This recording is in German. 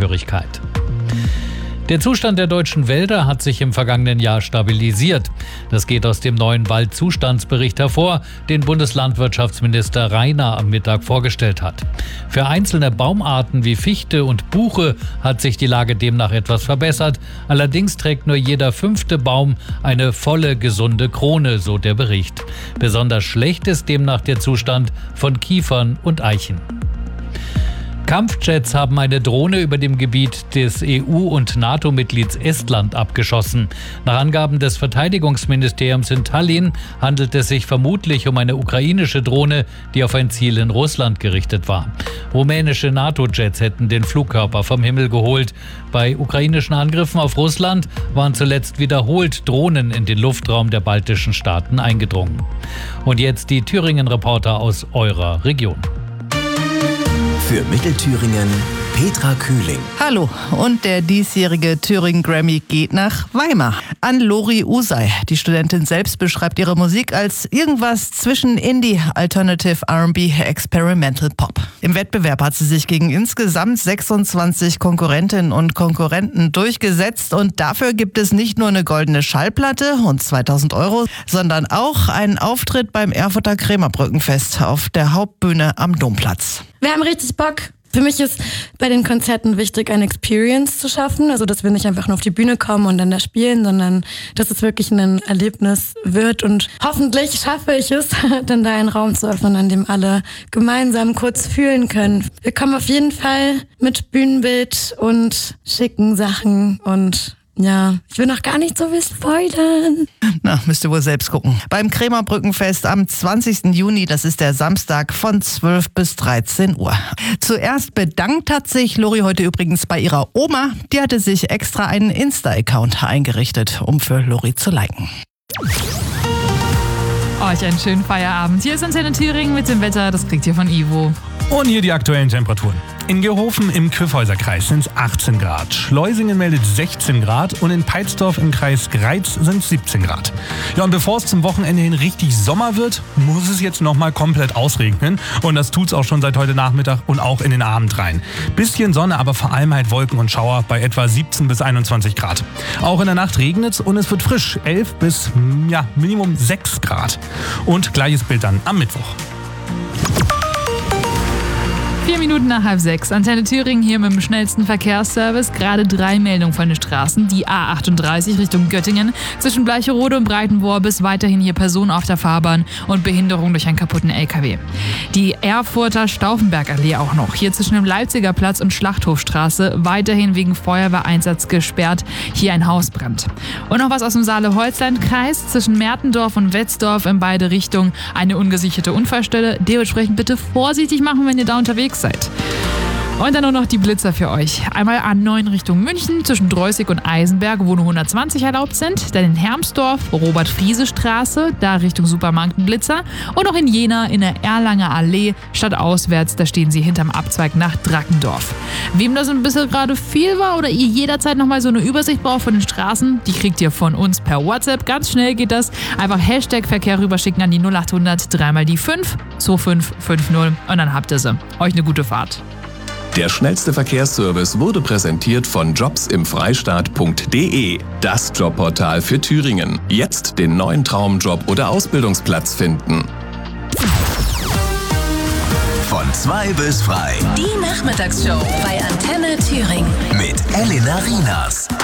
Staatsangehörigkeit. Der Zustand der deutschen Wälder hat sich im vergangenen Jahr stabilisiert. Das geht aus dem neuen Waldzustandsbericht hervor, den Bundeslandwirtschaftsminister Rainer am Mittag vorgestellt hat. Für einzelne Baumarten wie Fichte und Buche hat sich die Lage demnach etwas verbessert. Allerdings trägt nur jeder 5. Baum eine volle, gesunde Krone, so der Bericht. Besonders schlecht ist demnach der Zustand von Kiefern und Eichen. Kampfjets haben eine Drohne über dem Gebiet des EU- und NATO-Mitglieds Estland abgeschossen. Nach Angaben des Verteidigungsministeriums in Tallinn handelt es sich vermutlich um eine ukrainische Drohne, die auf ein Ziel in Russland gerichtet war. Rumänische NATO-Jets hätten den Flugkörper vom Himmel geholt. Bei ukrainischen Angriffen auf Russland waren zuletzt wiederholt Drohnen in den Luftraum der baltischen Staaten eingedrungen. Und jetzt die Thüringen-Reporter aus eurer Region. Für Mittelthüringen Petra Kühling. Hallo, und der diesjährige Thüringen Grammy geht nach Weimar an Lori Usai. Die Studentin selbst beschreibt ihre Musik als irgendwas zwischen Indie, Alternative, R&B, Experimental Pop. Im Wettbewerb hat sie sich gegen insgesamt 26 Konkurrentinnen und Konkurrenten durchgesetzt und dafür gibt es nicht nur eine goldene Schallplatte und 2.000 €, sondern auch einen Auftritt beim Erfurter Krämerbrückenfest auf der Hauptbühne am Domplatz. Wir haben richtig Bock. Für mich ist bei den Konzerten wichtig, eine Experience zu schaffen. Also, dass wir nicht einfach nur auf die Bühne kommen und dann da spielen, sondern dass es wirklich ein Erlebnis wird. Und hoffentlich schaffe ich es, dann da einen Raum zu öffnen, an dem alle gemeinsam kurz fühlen können. Wir kommen auf jeden Fall mit Bühnenbild und schicken Sachen und ja, ich will noch gar nicht so viel spoilern. Na, müsst ihr wohl selbst gucken. Beim Krämerbrückenfest am 20. Juni, das ist der Samstag von 12 bis 13 Uhr. Zuerst bedankt hat sich Lori heute übrigens bei ihrer Oma. Die hatte sich extra einen Insta-Account eingerichtet, um für Lori zu liken. Euch einen schönen Feierabend. Hier ist Antenne Thüringen mit dem Wetter, das kriegt ihr von Ivo. Und hier die aktuellen Temperaturen. In Gehofen im Kyffhäuserkreis sind es 18 Grad, Schleusingen meldet 16 Grad und in Peitsdorf im Kreis Greiz sind es 17 Grad. Ja, und bevor es zum Wochenende hin richtig Sommer wird, muss es jetzt nochmal komplett ausregnen. Und das tut's auch schon seit heute Nachmittag und auch in den Abend rein. Bisschen Sonne, aber vor allem halt Wolken und Schauer bei etwa 17 bis 21 Grad. Auch in der Nacht regnet's und es wird frisch, 11 bis Minimum 6 Grad. Und gleiches Bild dann am Mittwoch. 4 Minuten nach 5:30. Antenne Thüringen hier mit dem schnellsten Verkehrsservice. Gerade 3 Meldungen von den Straßen. Die A38 Richtung Göttingen. Zwischen Bleicherode und Breitenmoor ist weiterhin hier Personen auf der Fahrbahn und Behinderung durch einen kaputten LKW. Die Erfurter Stauffenbergallee auch noch. Hier zwischen dem Leipziger Platz und Schlachthofstraße. Weiterhin wegen Feuerwehreinsatz gesperrt. Hier ein Hausbrand. Und noch was aus dem Saale-Holstein-Kreis. Zwischen Mertendorf und Wetzdorf in beide Richtungen eine ungesicherte Unfallstelle. Dementsprechend bitte vorsichtig machen, wenn ihr da unterwegs seid. Und dann nur noch die Blitzer für euch. Einmal A9 Richtung München zwischen Dreußig und Eisenberg, wo nur 120 erlaubt sind. Dann in Hermsdorf, Robert-Friese-Straße, da Richtung Supermarkt ein Blitzer. Und auch in Jena in der Erlanger Allee, stadtauswärts, da stehen sie hinterm Abzweig nach Drackendorf. Wem das ein bisschen gerade viel war oder ihr jederzeit nochmal so eine Übersicht braucht von den Straßen, die kriegt ihr von uns per WhatsApp. Ganz schnell geht das. Einfach Hashtag Verkehr rüberschicken an die 0800 3 mal die 5 2550 und dann habt ihr sie. Euch eine gute Fahrt. Der schnellste Verkehrsservice wurde präsentiert von jobsimfreistaat.de, das Jobportal für Thüringen. Jetzt den neuen Traumjob oder Ausbildungsplatz finden. Von 2 bis frei. Die Nachmittagsshow bei Antenne Thüringen. Mit Elena Rienas.